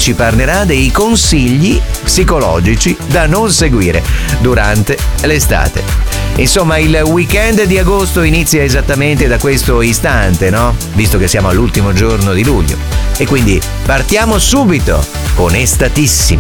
ci parlerà dei consigli psicologici da non seguire durante l'estate. Insomma, il weekend di agosto inizia esattamente da questo istante, no? Visto che siamo all'ultimo giorno di luglio. E quindi partiamo subito con Estatissima.